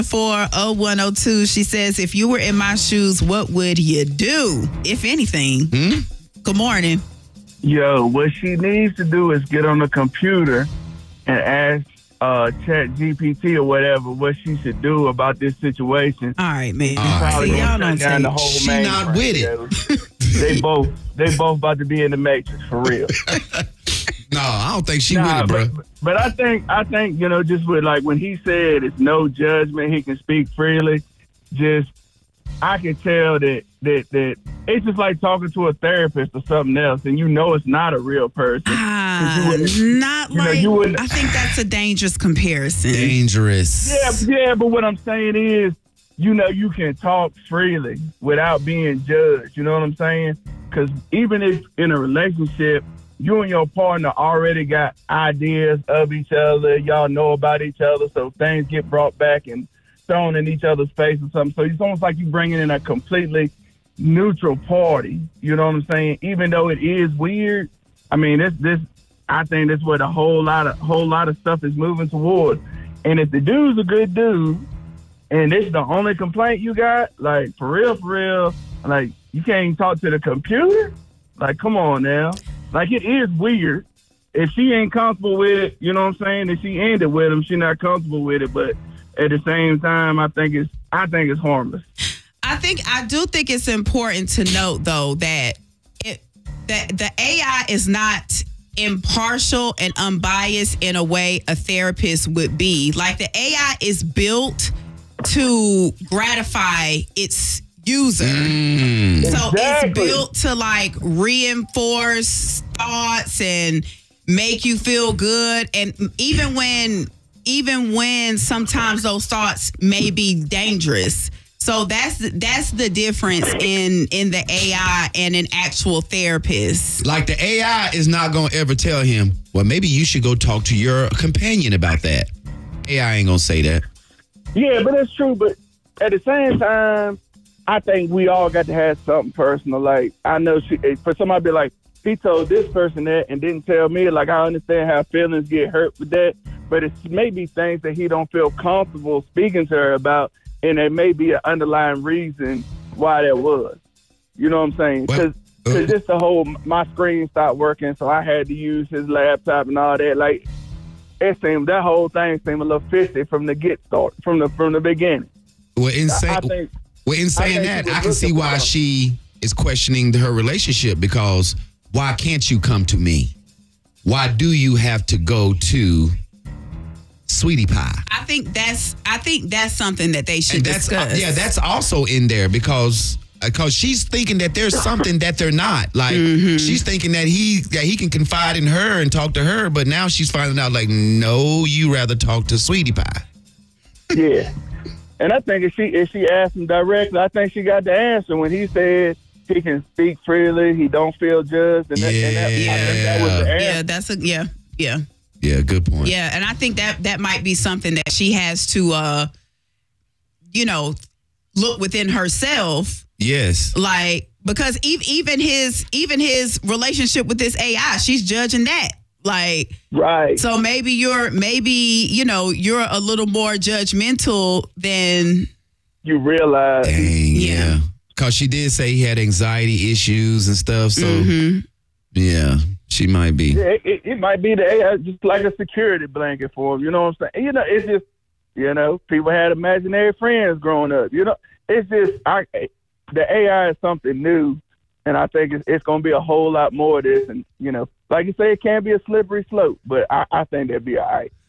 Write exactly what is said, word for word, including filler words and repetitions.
four oh one oh two. She says, if you were in my shoes, what would you do, if anything? Hmm? Good morning. Yo, what she needs to do is get on the computer and ask uh, Chat G P T or whatever what she should do about this situation. All right, man. All right. Probably See, gonna y'all shut don't down take. the whole She main not frame, with it. yo. They both, they both about to be in the matrix for real. No, I don't think she Nah, with it, but, bro. but I think, I think you know, just with like when he said it's no judgment, he can speak freely. Just, I can tell that that that it's just like talking to a therapist or something else, and you know it's not a real person. Ah, You wouldn't- not you know, like. you wouldn't- I think that's a dangerous comparison. Dangerous. Yeah, yeah, but what I'm saying is, you know, you can talk freely without being judged. You know what I'm saying? Because even if in a relationship, you and your partner already got ideas of each other, y'all know about each other, so things get brought back and thrown in each other's face or something. So it's almost like you bringing in a completely neutral party. You know what I'm saying? Even though it is weird, I mean, this this I think that's what a whole lot of whole lot of stuff is moving towards. And if the dude's a good dude, and it's the only complaint you got, like for real, for real, like you can't even talk to the computer. Like, come on now. Like, it is weird. If she ain't comfortable with it, you know what I'm saying? If she ended with him, she not comfortable with it. But at the same time, I think it's I think it's harmless. I think I do think it's important to note though that it that the A I is not impartial and unbiased in a way a therapist would be. Like the A I is built to gratify its user. Mm. So Exactly. it's built to like reinforce thoughts and make you feel good. And even when even when sometimes those thoughts may be dangerous. So that's that's the difference in in the A I and an actual therapist. Like the A I is not going to ever tell him, well, maybe you should go talk to your companion about that. A I ain't going to say that. Yeah, but that's true. But at the same time, I think we all got to have something personal. Like, I know she, for somebody to be like, he told this person that and didn't tell me. Like, I understand how feelings get hurt with that. But it's maybe things that he don't feel comfortable speaking to her about. And there may be an underlying reason why that was. You know what I'm saying? Because Well, uh, just the whole, my screen stopped working, so I had to use his laptop and all that. Like, it seemed, that whole thing seemed a little fishy from the get start, from the from the beginning. Well, in, say, I, I think, well, in saying think that, she was I can see looking why for him. she is questioning her relationship because why can't you come to me? Why do you have to go to Sweetie Pie? I think that's I think that's something that they should And that's discuss. yeah, that's also in there because because she's thinking that there's something that they're not. Like Mm-hmm. she's thinking that he that he can confide in her and talk to her, but now she's finding out like, no, you rather talk to Sweetie Pie. yeah. And I think if she if she asked him directly, I think she got the answer when he said he can speak freely, he don't feel judged, and that, and that, I think that was the answer. yeah, that's a yeah, yeah. Yeah, good point. Yeah, and I think that that might be something that she has to, uh, you know, look within herself, Yes. like because ev- even his even his relationship with this A I, she's judging that. Like, Right. so maybe you're maybe you know you're a little more judgmental than You realize. Dang, Yeah. yeah. Because she did say he had anxiety issues and stuff. So, Mm-hmm. yeah, she might be. Yeah, it, it, it might be the A I, just like a security blanket for him. You know what I'm saying? You know, it's just, you know, people had imaginary friends growing up. You know, it's just, I, the A I is something new, and I think it's, it's going to be a whole lot more of this. And, you know, like you say, it can be a slippery slope, but I, I think that'd be all right.